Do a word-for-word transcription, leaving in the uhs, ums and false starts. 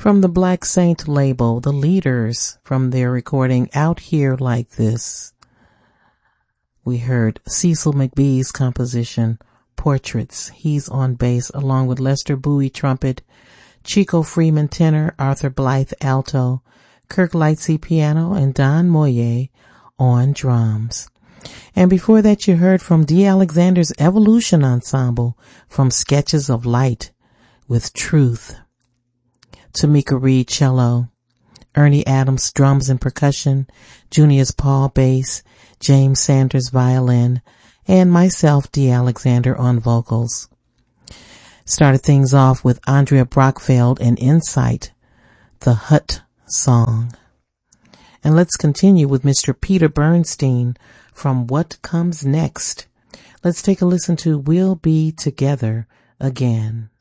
From the Black Saint label, The Leaders, from their recording Out Here Like This, we heard Cecil McBee's composition, Portraits. He's on bass along with Lester Bowie trumpet, Chico Freeman tenor, Arthur Blythe alto, Kirk Lightsey piano, and Don Moye on drums. And before that you heard from Dee Alexander's Evolution Ensemble from Sketches of Light with Truth. Tamika Reed cello, Ernie Adams drums and percussion, Junius Paul bass, James Sanders violin, and myself, Dee Alexander, on vocals. Started things off with Andrea Brockfeld and Insight, the Hut Song. And let's continue with Mister Peter Bernstein from What Comes Next. Let's take a listen to We'll Be Together Again.